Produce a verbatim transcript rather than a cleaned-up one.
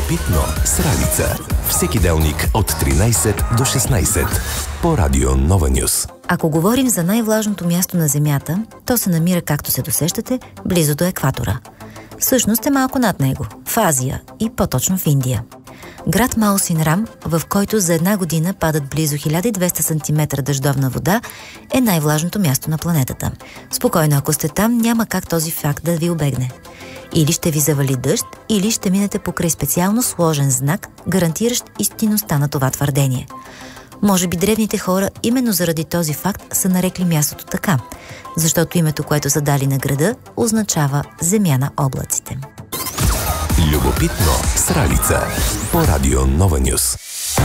Любопитно с Ралица. Всеки делник от тринайсет до шестнайсет по Радио Нова Нюс. Ако говорим за най-влажното място на Земята, то се намира, както се досещате, близо до екватора. Всъщност е малко над него, в Азия и по-точно в Индия. Град Маусинрам, в който за една година падат близо хиляда и двеста сантиметра дъждовна вода, е най-влажното място на планетата. Спокойно, ако сте там, няма как този факт да ви убегне. Или ще ви завали дъжд, или ще минете покрай специално сложен знак, гарантиращ истинността на това твърдение. Може би древните хора именно заради този факт са нарекли мястото така, защото името, което са дали на града, означава земя на облаците. Любопитно с Ралица по Радио Нова Нюс.